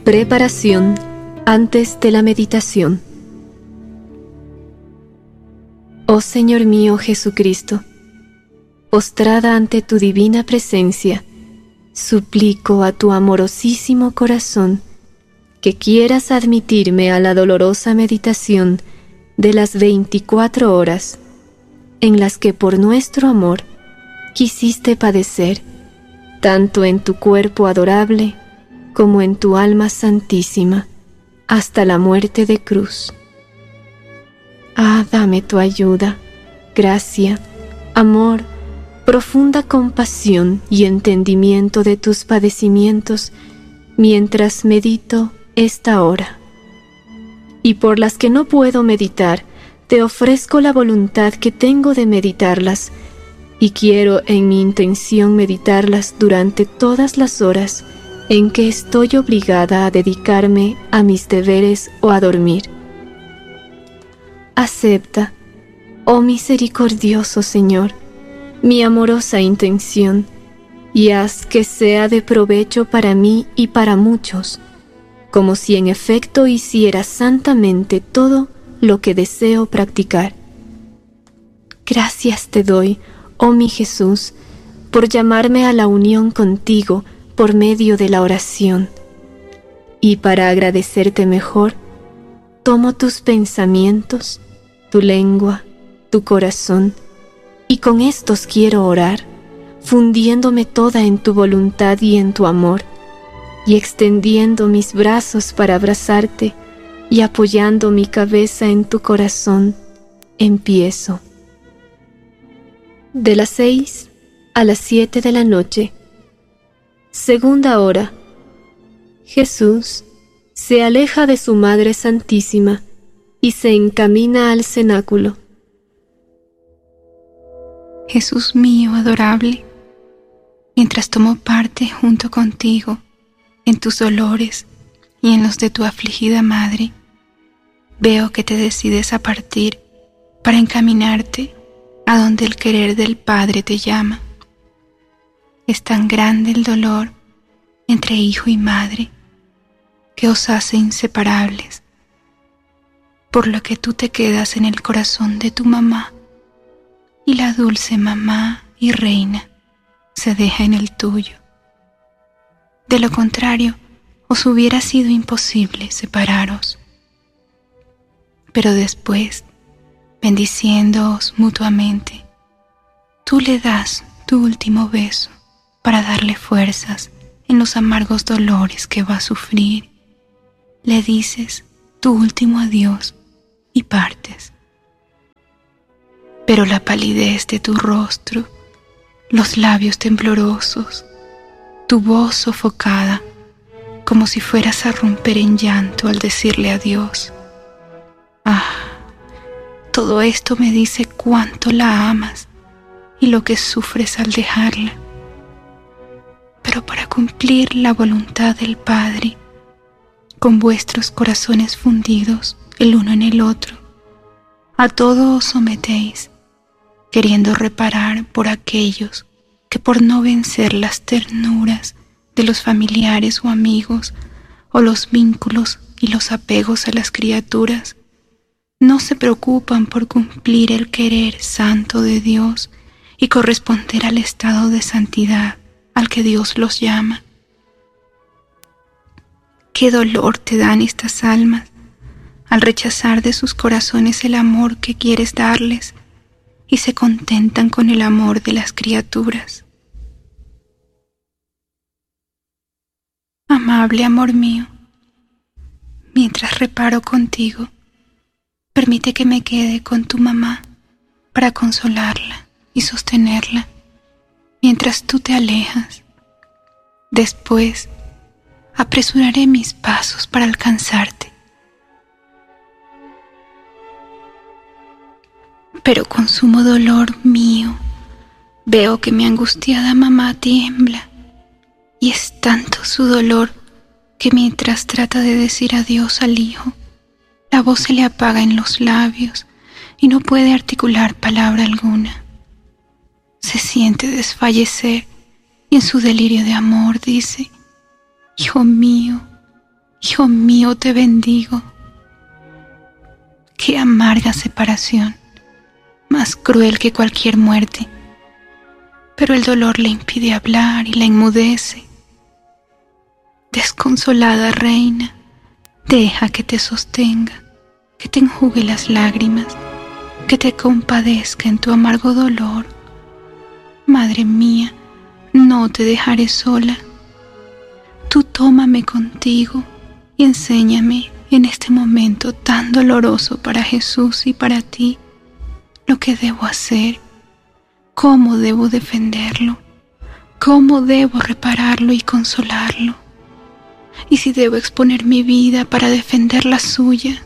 Preparación antes de la meditación. Oh Señor mío Jesucristo, postrada ante tu divina presencia, suplico a tu amorosísimo corazón que quieras admitirme a la dolorosa meditación de las 24 horas en las que por nuestro amor quisiste padecer, tanto en tu cuerpo adorable como en tu alma santísima, hasta la muerte de cruz. Ah, dame tu ayuda, gracia, amor, profunda compasión y entendimiento de tus padecimientos mientras medito esta hora. Y por las que no puedo meditar, te ofrezco la voluntad que tengo de meditarlas, y quiero en mi intención meditarlas durante todas las horas en que estoy obligada a dedicarme a mis deberes o a dormir. Acepta, oh misericordioso Señor, mi amorosa intención, y haz que sea de provecho para mí y para muchos, como si en efecto hiciera santamente todo lo que deseo practicar. Gracias te doy, oh mi Jesús, por llamarme a la unión contigo por medio de la oración. Y para agradecerte mejor, tomo tus pensamientos, tu lengua, tu corazón, y con estos quiero orar, fundiéndome toda en tu voluntad y en tu amor, y extendiendo mis brazos para abrazarte, y apoyando mi cabeza en tu corazón, empiezo. De las 6 a las 7 de la noche, segunda hora, Jesús se aleja de su Madre Santísima y se encamina al cenáculo. Jesús mío adorable, mientras tomo parte junto contigo en tus dolores y en los de tu afligida madre, veo que te decides a partir para encaminarte a donde el querer del Padre te llama. Es tan grande el dolor entre hijo y madre que os hace inseparables, por lo que tú te quedas en el corazón de tu mamá y la dulce mamá y reina se deja en el tuyo. De lo contrario, os hubiera sido imposible separaros. Pero después, bendiciéndoos mutuamente, tú le das tu último beso para darle fuerzas en los amargos dolores que va a sufrir. Le dices tu último adiós y partes. Pero la palidez de tu rostro, los labios temblorosos, tu voz sofocada, como si fueras a romper en llanto al decirle adiós. Ah, todo esto me dice cuánto la amas y lo que sufres al dejarla. Pero para cumplir la voluntad del Padre, con vuestros corazones fundidos el uno en el otro, a todo os sometéis, queriendo reparar por aquellos que por no vencer las ternuras de los familiares o amigos, o los vínculos y los apegos a las criaturas, no se preocupan por cumplir el querer santo de Dios y corresponder al estado de santidad al que Dios los llama. Qué dolor te dan estas almas al rechazar de sus corazones el amor que quieres darles y se contentan con el amor de las criaturas. Amable amor mío, mientras reparo contigo, permite que me quede con tu mamá para consolarla y sostenerla mientras tú te alejas. Después, apresuraré mis pasos para alcanzarte. Pero con sumo dolor mío, veo que mi angustiada mamá tiembla, y es tanto su dolor que mientras trata de decir adiós al hijo, la voz se le apaga en los labios y no puede articular palabra alguna. Se siente desfallecer y en su delirio de amor dice: Hijo mío, Hijo mío, te bendigo. Qué amarga separación, más cruel que cualquier muerte. Pero el dolor le impide hablar y la enmudece. Desconsolada reina, deja que te sostenga, que te enjugue las lágrimas, que te compadezca en tu amargo dolor. Madre mía, no te dejaré sola. Tú tómame contigo y enséñame en este momento tan doloroso para Jesús y para ti lo que debo hacer, cómo debo defenderlo, cómo debo repararlo y consolarlo, y si debo exponer mi vida para defender la suya.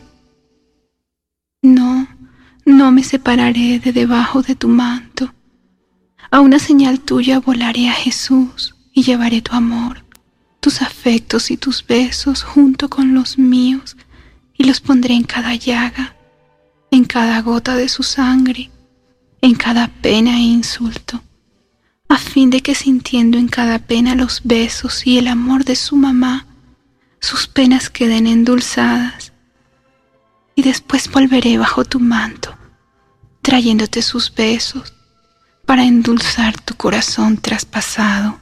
No me separaré de debajo de tu manto. A una señal tuya volaré a Jesús y llevaré tu amor, tus afectos y tus besos junto con los míos, y los pondré en cada llaga, en cada gota de su sangre, en cada pena e insulto, a fin de que sintiendo en cada pena los besos y el amor de su mamá, sus penas queden endulzadas. Y después volveré bajo tu manto, trayéndote sus besos para endulzar tu corazón traspasado.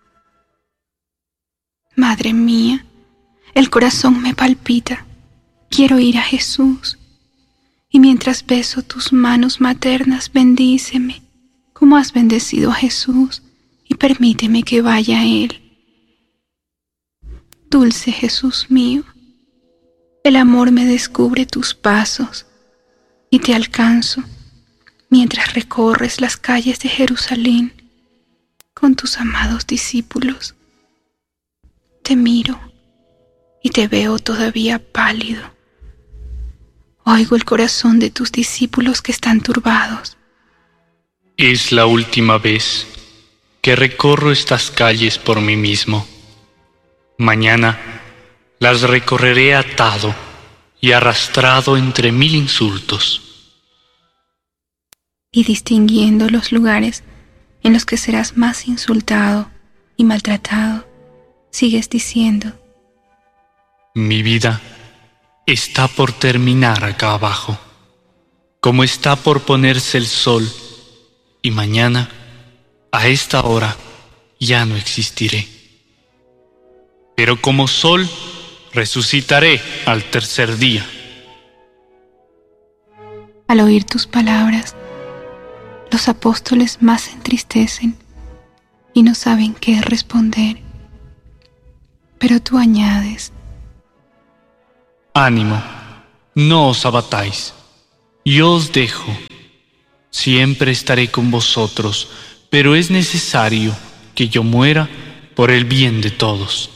Madre mía, el corazón me palpita, quiero ir a Jesús, y mientras beso tus manos maternas, bendíceme, como has bendecido a Jesús, y permíteme que vaya a Él. Dulce Jesús mío, el amor me descubre tus pasos, y te alcanzo, mientras recorres las calles de Jerusalén con tus amados discípulos. Te miro y te veo todavía pálido. Oigo el corazón de tus discípulos que están turbados. Es la última vez que recorro estas calles por mí mismo. Mañana las recorreré atado y arrastrado entre 1000 insultos. Y distinguiendo los lugares en los que serás más insultado y maltratado, sigues diciendo: Mi vida está por terminar acá abajo, como está por ponerse el sol, y mañana, a esta hora, ya no existiré. Pero como sol, resucitaré al tercer día. Al oír tus palabras, los apóstoles más se entristecen y no saben qué responder. Pero tú añades: Ánimo, no os abatáis, yo os dejo. Siempre estaré con vosotros, pero es necesario que yo muera por el bien de todos.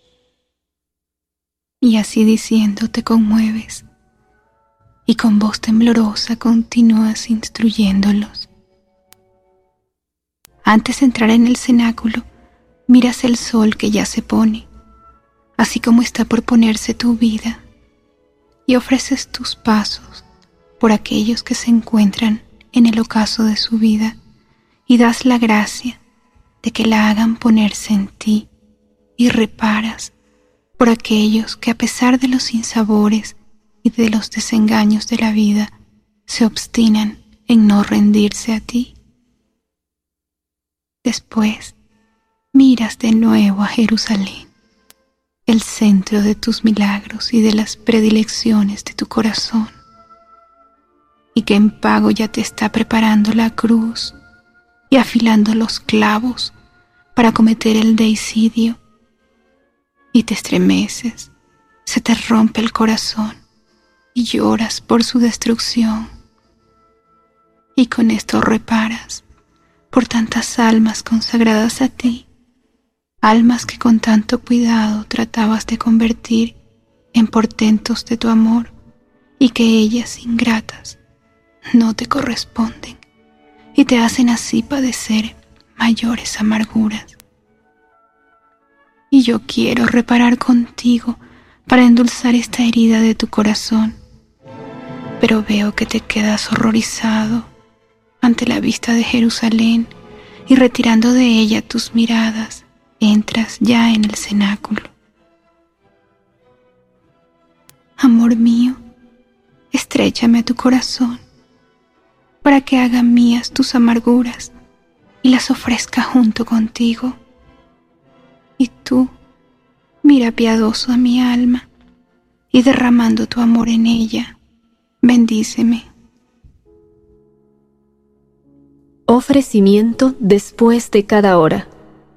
Y así diciendo te conmueves, y con voz temblorosa continúas instruyéndolos. Antes de entrar en el cenáculo, miras el sol que ya se pone, así como está por ponerse tu vida, y ofreces tus pasos por aquellos que se encuentran en el ocaso de su vida, y das la gracia de que la hagan ponerse en ti, y reparas por aquellos que, a pesar de los sinsabores y de los desengaños de la vida, se obstinan en no rendirse a ti. Después miras de nuevo a Jerusalén, el centro de tus milagros y de las predilecciones de tu corazón, y que en pago ya te está preparando la cruz y afilando los clavos para cometer el deicidio, y te estremeces, se te rompe el corazón y lloras por su destrucción. Y con esto reparas por tantas almas consagradas a ti, almas que con tanto cuidado tratabas de convertir en portentos de tu amor, y que ellas, ingratas, no te corresponden y te hacen así padecer mayores amarguras. Y yo quiero reparar contigo para endulzar esta herida de tu corazón, pero veo que te quedas horrorizado ante la vista de Jerusalén, y retirando de ella tus miradas, entras ya en el cenáculo. amor mío, estréchame a tu corazón, para que haga mías tus amarguras y las ofrezca junto contigo. Y tú, mira piadoso a mi alma, y derramando tu amor en ella, bendíceme. Ofrecimiento después de cada hora.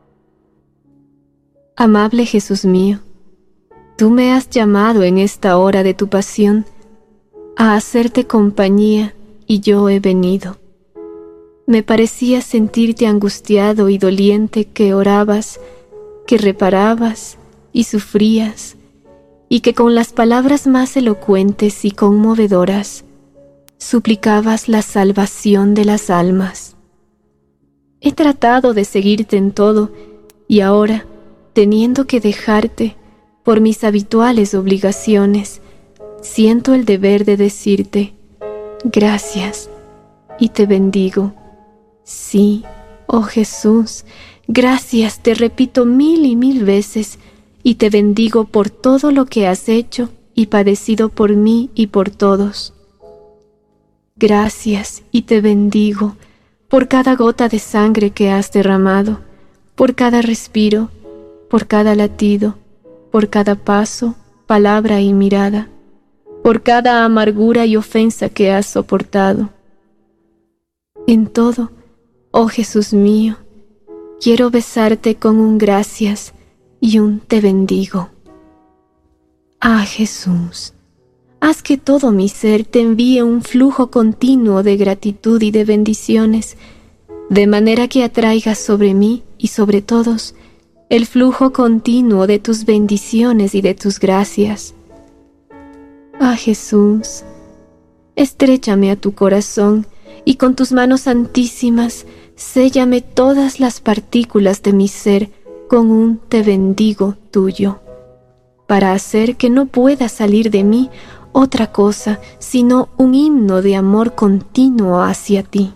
Amable Jesús mío, tú me has llamado en esta hora de tu pasión a hacerte compañía, y yo he venido. Me parecía sentirte angustiado y doliente, que orabas, que reparabas y sufrías, y que con las palabras más elocuentes y conmovedoras suplicabas la salvación de las almas. He tratado de seguirte en todo, y ahora, teniendo que dejarte por mis habituales obligaciones, siento el deber de decirte gracias y te bendigo. Sí, oh Jesús, gracias te repito 1000 y 1000 veces, y te bendigo por todo lo que has hecho y padecido por mí y por todos. Gracias y te bendigo por cada gota de sangre que has derramado, por cada respiro, por cada latido, por cada paso, palabra y mirada, por cada amargura y ofensa que has soportado. En todo, oh Jesús mío, quiero besarte con un gracias y un te bendigo. Ah, Jesús, haz que todo mi ser te envíe un flujo continuo de gratitud y de bendiciones, de manera que atraigas sobre mí y sobre todos el flujo continuo de tus bendiciones y de tus gracias. Ah, Jesús, estréchame a tu corazón y con tus manos santísimas séllame todas las partículas de mi ser con un te bendigo tuyo, para hacer que no pueda salir de mí otra cosa sino un himno de amor continuo hacia ti.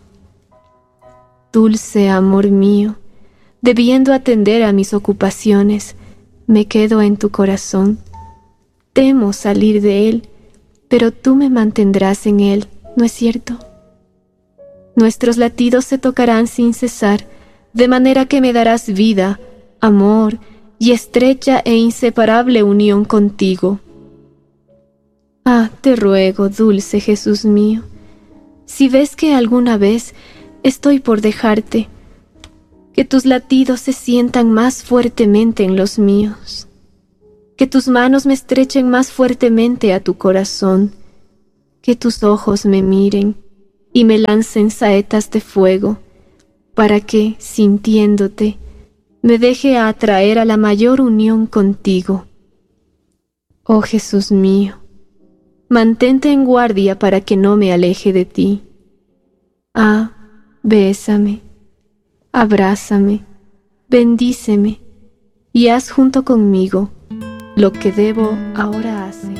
Dulce amor mío, debiendo atender a mis ocupaciones, me quedo en tu corazón. Temo salir de él, pero tú me mantendrás en él, ¿no es cierto? Nuestros latidos se tocarán sin cesar, de manera que me darás vida, amor y estrecha e inseparable unión contigo. Ah, te ruego, dulce Jesús mío, si ves que alguna vez estoy por dejarte, que tus latidos se sientan más fuertemente en los míos, que tus manos me estrechen más fuertemente a tu corazón, que tus ojos me miren y me lancen saetas de fuego, para que, sintiéndote, me deje atraer a la mayor unión contigo. Oh Jesús mío, mantente en guardia para que no me aleje de ti. Ah, bésame, abrázame, bendíceme, y haz junto conmigo lo que debo ahora hacer.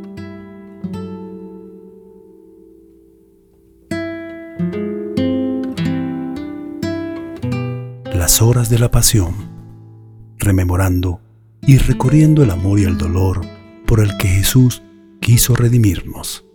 Las horas de la pasión, rememorando y recorriendo el amor y el dolor por el que Jesús quiso redimirnos.